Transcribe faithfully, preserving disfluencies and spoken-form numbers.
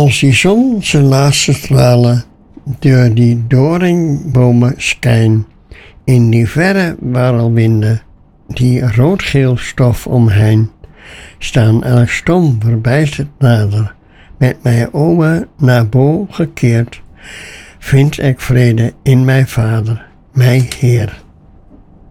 Als die zon zijn laatste stralen door die doornbomen schijn, in die verre warrelwinden, die roodgeel stof omheen, staan elk stom verbijsterd nader, met mijn ogen naar boven gekeerd, vind ik vrede in mijn Vader, mijn Heer.